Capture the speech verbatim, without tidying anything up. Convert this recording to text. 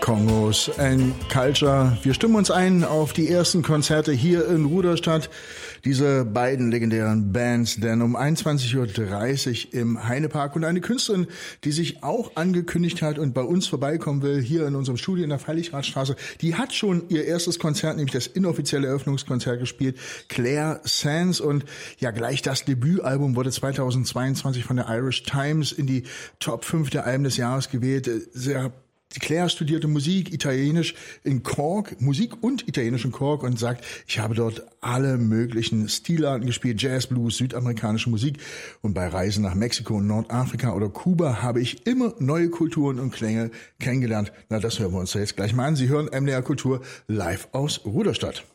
Kongos and Culture. Wir stimmen uns ein auf die ersten Konzerte hier in Ruderstadt. Diese beiden legendären Bands, denn um einundzwanzig Uhr dreißig im Heinepark und eine Künstlerin, die sich auch angekündigt hat und bei uns vorbeikommen will, hier in unserem Studio in der Freilichtradstraße, die hat schon ihr erstes Konzert, nämlich das inoffizielle Eröffnungskonzert gespielt, Claire Sands, und ja, gleich das Debütalbum wurde zweitausendzweiundzwanzig von der Irish Times in die Top fünf der Alben des Jahres gewählt. Sehr Claire studierte Musik, Italienisch in Cork, Musik und Italienisch in Cork, und sagt, ich habe dort alle möglichen Stilarten gespielt, Jazz, Blues, südamerikanische Musik, und bei Reisen nach Mexiko und Nordafrika oder Kuba habe ich immer neue Kulturen und Klänge kennengelernt. Na, das hören wir uns jetzt gleich mal an. Sie hören M D R Kultur live aus Ruderstadt.